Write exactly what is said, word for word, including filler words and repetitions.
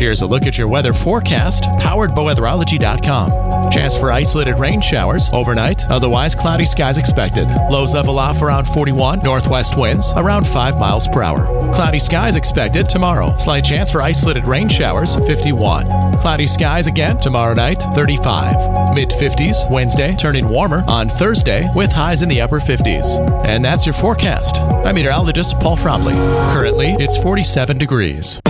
Here's a look at your weather forecast, powered by weatherology dot com. Chance for isolated rain showers overnight, otherwise cloudy skies expected. Lows level off around forty-one, northwest winds around five miles per hour. Cloudy skies expected tomorrow. Slight chance for isolated rain showers, fifty-one. Cloudy skies again tomorrow night, thirty-five. Mid fifties Wednesday, turning warmer on Thursday with highs in the upper fifties. And that's your forecast. I'm meteorologist Paul Frobley. Currently, it's forty-seven degrees.